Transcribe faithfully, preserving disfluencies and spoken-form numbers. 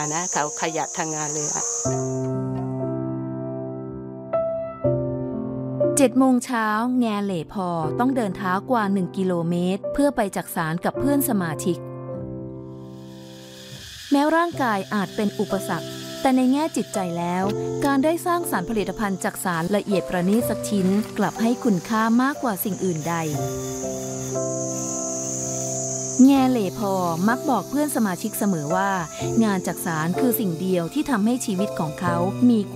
นะเขาขยันทำงานเลยอะเจ็ดโมงเช้าแงเหล่พอต้องเดินเท้ากว่าหนึ่งกิโลเมตรเพื่อไปจักสานกับเพื่อนสมาชิกแม้ร่างกายอาจเป็นอุปสรรคแต่ในแง่จิตใจแล้วการได้สร้างสรรค์ผลิตภัณฑ์จักสานละเอียดประณีตสักชิ้นกลับให้คุณค่ามากกว่าสิ่งอื่นใดแง่เหล่พอมักบอกเพื่อนสมาชิกเสมอว่างานจักสานคือสิ่งเดียวที่ทำให้ชีวิตของเขามี